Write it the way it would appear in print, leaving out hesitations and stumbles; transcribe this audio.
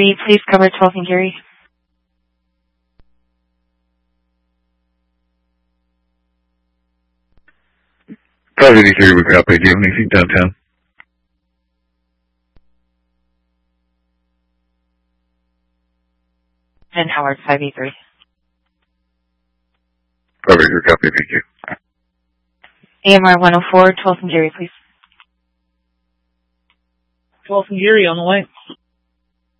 83, please cover 12th and Geary. Five 83, we copy. Do you have anything downtown? And Howard, 583. 583, copy. Thank you. AMR 104, 12th and Geary, please. 12th and Geary on the way.